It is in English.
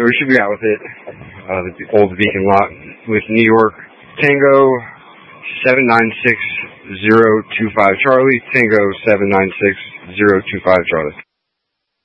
we should be out with it. The old Beacon lot with New York Tango 796025 Charlie. Tango 796025 Charlie.